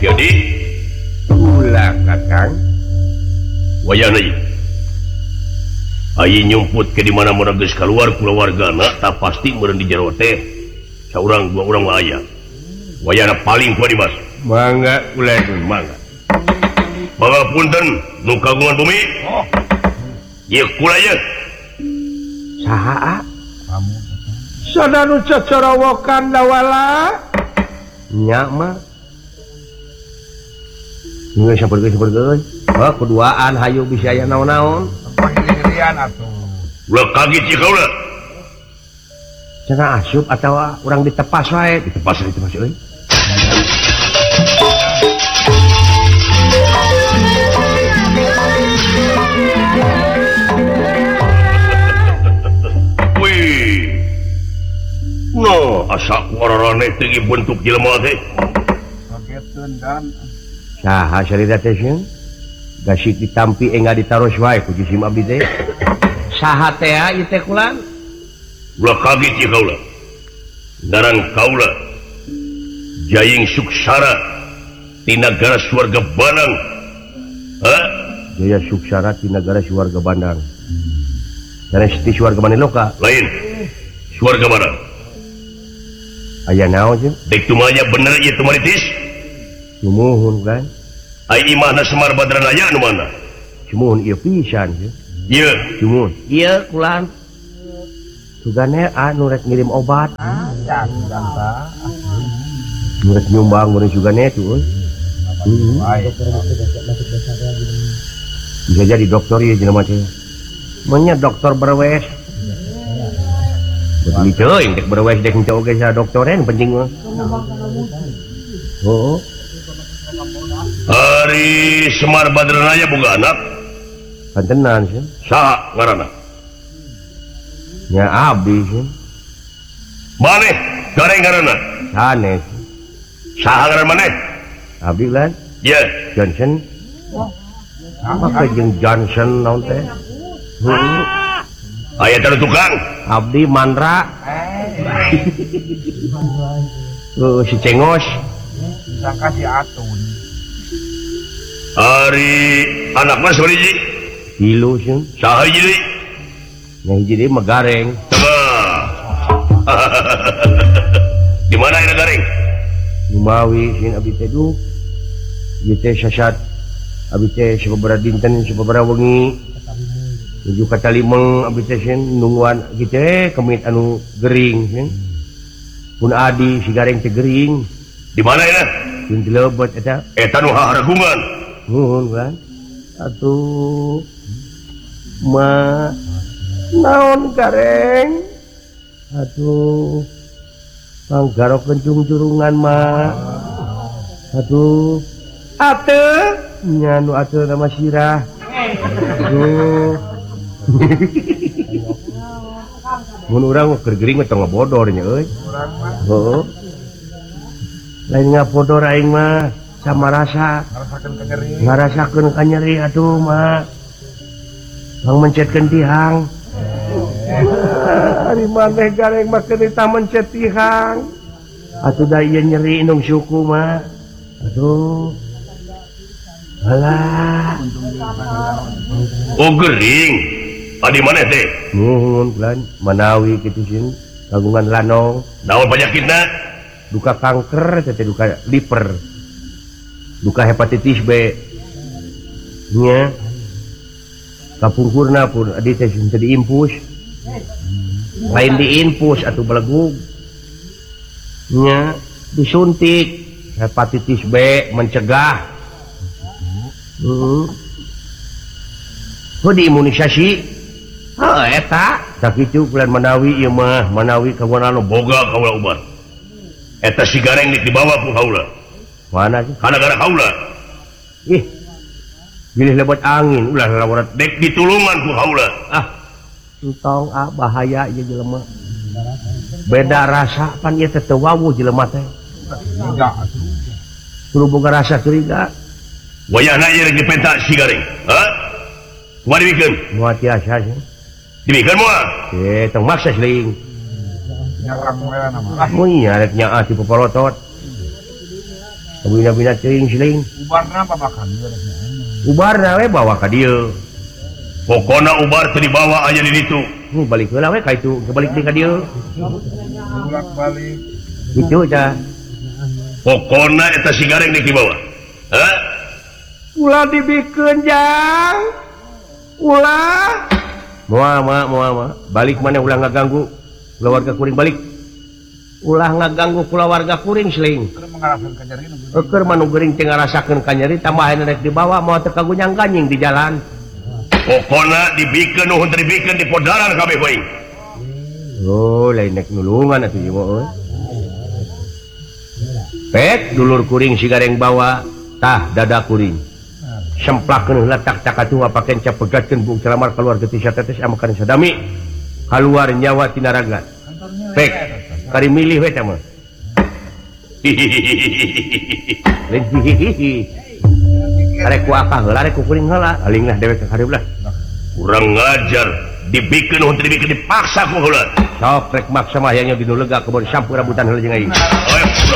jadi ulah kakang wayana ieu ayi nyumput ke di mana-mana geus keluar kulawargana tak pasti meureun di jero teh saurang dua urang mah aya wayana paling kuat di mas mangga ulah mangga pangapunten nu kagungan bumi ieu kula ieu saha sadanu cacarawokan dawala nya mah geus sapergeus keduaan hayu bisa aya naon-naon ulah kaget sih kaula cenah asup atawa urang ditepas wae ditepas euy no asa wararane tinggi bentuk jelema teh kagetkeun dan saha sarida teh sieun gasik ditampi enggak ditaros wae ku jisim abdi teh saha teh ieu teh kulan ulah kaget ieu kaula ngaran kaula Jaying Suksara ti nagara Swarga Bandang Jaya Suksara ti nagara Swarga Bandang sanes ti Swarga Maniloka lain Swarga Bandang aya naon sih dek tumanya bener ieu teu maritis sumuhun kan ai imahna Semar Badranaya anu mana sumuhun ieu pisan sih ieu sumuhun ieu kulan sugane anu rek ngirim obat rek nyumbang mun sugane tuh bisa jadi dokter ieu jelema teh menya dokter berwes betul coy dek berwes dek ente oge sa doktoren penting mah oh Ari Semar Badranaya boga anak pantenan sih saha ngaranna nya abdi sih maneh gareng ngaranna sanes saha ngaran maneh abdi lan ye Johnson maka jeung Johnson naon teh aya teh tukang abdi Mandra si Cengos sangka si Atun Ari anak mas beriji Hilu sih saha hiji deui yang hiji deui megareng di mana aya gareng Lumawi sih abdi teh duh ieu teh sasat abdi teh sababaraha dinten sababaraha wengi nuju ka Talimeng abdi teh sieun nungguan kitu teh kemit anu gering sieun pun adi si gareng teh gering di mana ya jeung dilebet eta nu haragungan nuhun kan atuh ma naon gareng aduh panggarok kencung curungan mah aduh ate nya nu ate nama sirah aduh mun urang keur gering teh ngabodor nya euy heuh lain ngabodor aing mah sama rasa ngarasakeun kanyeri atuh mah mang mencetkeun tihang ari maneh gareng mah keur ditah mencet tihang atuh da ieu nyeri indung suku mah aduh alah oh gering adi maneh teh nuhun lan Manawi kitu sieun kagungan lanong naon panyakitna duka kanker teh duka liver duka hepatitis B nya kapungkurna pun adi teh teu diimpus lain diinpus atuh belegug nya disuntik hepatitis B mencegah diimunisasi eta tak kitu bulan Manawi ieu mah Manawi kagungan anu boga kaula ubar eta si gareng dibawa ku kaula mana sih kana gara kaula ih bilih lebet angin ulah lawarat dek ditulungan ku kaula entong bahaya ieu jelema beda rasa pan ieu teh teu wawuh jelema teh kudu boga rasa curiga wayahna ieu rek dipenta si gareng kumaha dibikeun moal tiasa sih dibikeun moal tong maksa seuing nyerang we nama mun nya rek nyaah ti popolotot bina-bina teuing siling Ubarna babakan dia rek nya. ubarna we bawa ka dieu pokona ubar teu dibawa aya di ditu balik heula we ka itu balik deui ka dieu Bolak-balik. kitu ca pokona eta sigareng dik dibawa hah ulah dibikeun jang ulah moal balik mana ulah ngaganggu keluarga kuring balik ulah ngaganggu keluarga kuring seling Keur mengarahkeun ka nyeri nu geuning. keur manu geuring teu ngarasakeun ka nyeri tambahan rek dibawa mau teu kagunyang ganying di jalan pokona dibikeun nuhun teu dibikeun di podaran kabeh bae oh lain nek nulungan atuh ieu mah pek dulur kuring sigareng bawa tah dada kuring semplakeun heula tak atuh pakeun cap pegatkeun bung celamar keluar geus tetes amakan sadami keluar nyawa tina raga pek kari milih we teh mah lain hihihi arek ku akah heula arek ku kuring heula alingna dewek ka hareup lah kurang ngajar dibikeun nuhun teu dibikeun dipaksa ku heula sok rek maksa mah aya nya di nu lega kebon sampur rambutan heula jeung aing ayo